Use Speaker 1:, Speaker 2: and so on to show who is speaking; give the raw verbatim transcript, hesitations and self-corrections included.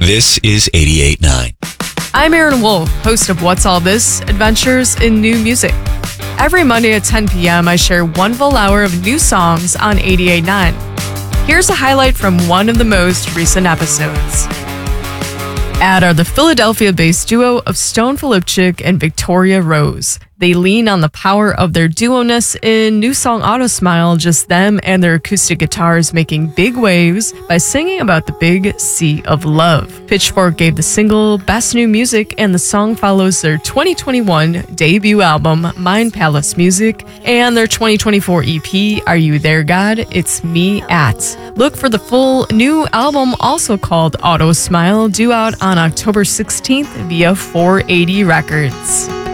Speaker 1: This is eighty-eight point nine.
Speaker 2: I'm Aaron Wolf, host of What's All This? Adventures in New Music. Every Monday at ten p.m., I share one full hour of new songs on eighty-eight point nine. Here's a highlight from one of the most recent episodes. Add are the Philadelphia-based duo of Stone Filipczyk and Victoria Rose. They lean on the power of their duo-ness in new song Auto Smile, just them and their acoustic guitars making big waves by singing about the big sea of love. Pitchfork gave the single Best New Music, and the song follows their twenty twenty-one debut album, Mind Palace Music, and their twenty twenty-four E P, Are You There, God? It's Me At. Look for the full new album, also called Auto Smile, due out on October sixteenth via four eighty Records.